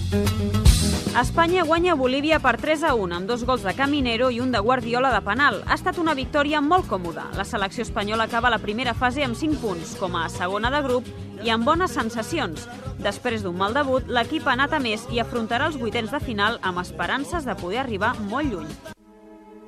Espanya guanya Bolívia per 3-1, amb 2 gols de Caminero i un de Guardiola de penal. Ha estat una victòria molt còmoda. La selecció espanyola acaba la primera fase amb 5 punts, com a segona de grup i amb bones sensacions. Després d'un mal debut, l'equip ha anat a més i afrontarà els vuitens de final amb esperances de poder arribar molt lluny.